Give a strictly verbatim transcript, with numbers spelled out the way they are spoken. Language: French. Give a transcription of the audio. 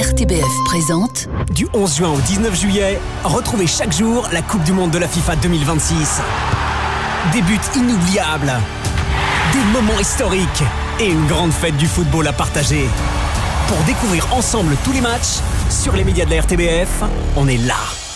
R T B F présente. Du onze juin au dix-neuf juillet, retrouvez chaque jour la Coupe du Monde de la FIFA deux mille vingt-six. Des buts inoubliables, des moments historiques et une grande fête du football à partager. Pour découvrir ensemble tous les matchs, sur les médias de la R T B F, on est là.